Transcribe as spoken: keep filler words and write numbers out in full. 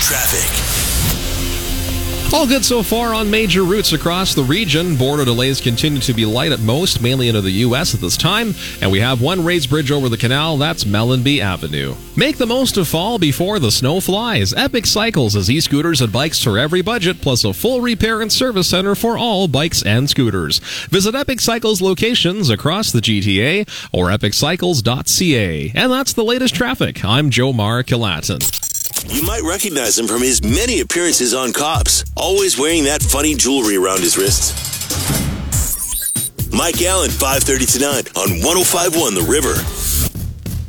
Traffic. All good so far on major routes across the region. Border delays continue to be light at most, mainly into the U S at this time. And we have one raised bridge over the canal. That's Mellenby Avenue. Make the most of fall before the snow flies. Epic Cycles is e-scooters and bikes for every budget, plus a full repair and service center for all bikes and scooters. Visit Epic Cycles locations across the G T A or epic cycles dot c a. And that's the latest traffic. I'm Joe Mar Killatin. You might recognize him from his many appearances on Cops, always wearing that funny jewelry around his wrists. Mike Allen, five thirty to nine on one oh five point one The River.